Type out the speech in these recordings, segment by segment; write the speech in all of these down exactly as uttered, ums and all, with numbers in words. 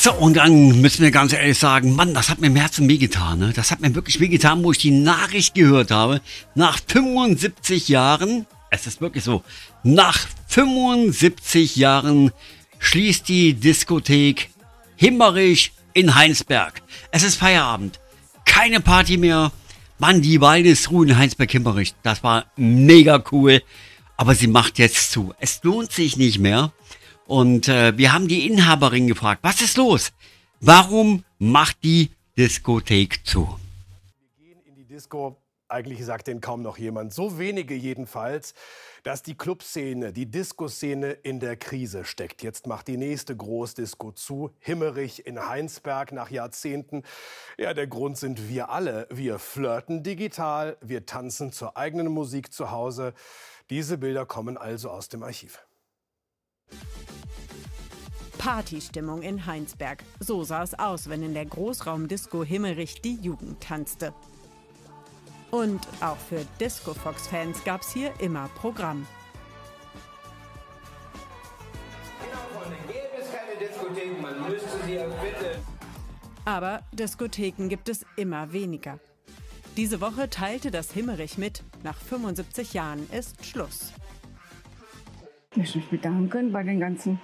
So, und dann müssen wir ganz ehrlich sagen, Mann, das hat mir im Herzen wehgetan. Ne? Das hat mir wirklich wehgetan, wo ich die Nachricht gehört habe. Nach fünfundsiebzig Jahren, es ist wirklich so, nach fünfundsiebzig Jahren schließt die Diskothek Himmerich in Heinsberg. Es ist Feierabend, keine Party mehr. Mann, die Waldesruhe in Heinsberg-Himmerich, das war mega cool. Aber sie macht jetzt zu. Es lohnt sich nicht mehr. Und äh, wir haben die Inhaberin gefragt, was ist los? Warum macht die Diskothek zu? Wir gehen in die Disco, eigentlich sagt denn kaum noch jemand, so wenige jedenfalls, dass die Clubszene, die Disco-Szene in der Krise steckt. Jetzt macht die nächste Großdisco zu, Himmerich in Heinsberg nach Jahrzehnten. Ja, der Grund sind wir alle. Wir flirten digital, wir tanzen zur eigenen Musik zu Hause. Diese Bilder kommen also aus dem Archiv. Partystimmung in Heinsberg. So sah es aus, wenn in der Großraumdisco Himmerich die Jugend tanzte. Und auch für Disco-Fox-Fans gab es hier immer Programm. Gäbe es keine Diskotheken, man müsste sie erfinden. Aber Diskotheken gibt es immer weniger. Diese Woche teilte das Himmerich mit, nach fünfundsiebzig Jahren ist Schluss. Ich möchte mich bedanken bei den ganzen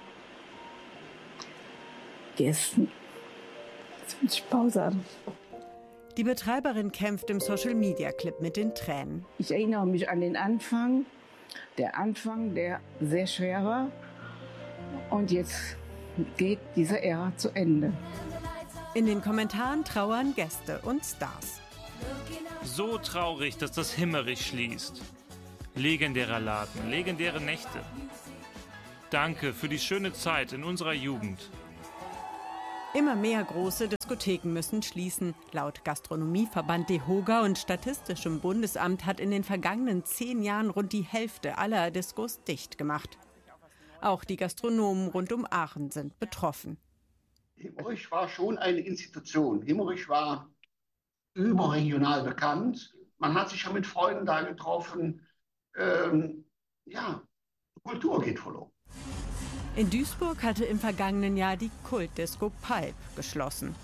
Gästen. Jetzt muss ich Pause haben. Die Betreiberin kämpft im Social-Media-Clip mit den Tränen. Ich erinnere mich an den Anfang. Der Anfang, der sehr schwer war. Und jetzt geht diese Ära zu Ende. In den Kommentaren trauern Gäste und Stars. So traurig, dass das Himmerich schließt. Legendärer Laden, legendäre Nächte. Danke für die schöne Zeit in unserer Jugend. Immer mehr große Diskotheken müssen schließen. Laut Gastronomieverband DEHOGA und Statistischem Bundesamt hat in den vergangenen zehn Jahren rund die Hälfte aller Diskos dicht gemacht. Auch die Gastronomen rund um Aachen sind betroffen. Himmerich war schon eine Institution. Himmerich war überregional bekannt. Man hat sich ja mit Freunden da getroffen. Ähm, ja, Kultur geht verloren. In Duisburg hatte im vergangenen Jahr die Kultdisco Pulp geschlossen.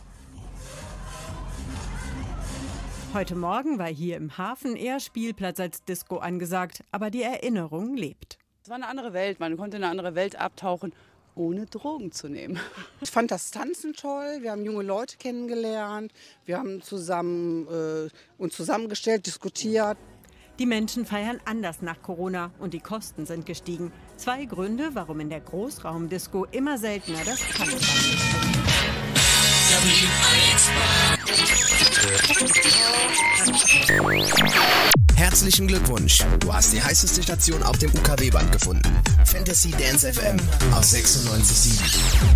Heute Morgen war hier im Hafen eher Spielplatz als Disco angesagt, aber die Erinnerung lebt. Es war eine andere Welt, man konnte in eine andere Welt abtauchen, ohne Drogen zu nehmen. Ich fand das Tanzen toll, wir haben junge Leute kennengelernt, wir haben zusammen, äh, uns zusammengestellt, diskutiert. Die Menschen feiern anders nach Corona und die Kosten sind gestiegen. Zwei Gründe, warum in der Großraumdisco immer seltener das Tanzen stattfindet. Herzlichen Glückwunsch, du hast die heißeste Station auf dem U K W-Band gefunden. Fantasy Dance F M aus sechsundneunzig Komma sieben.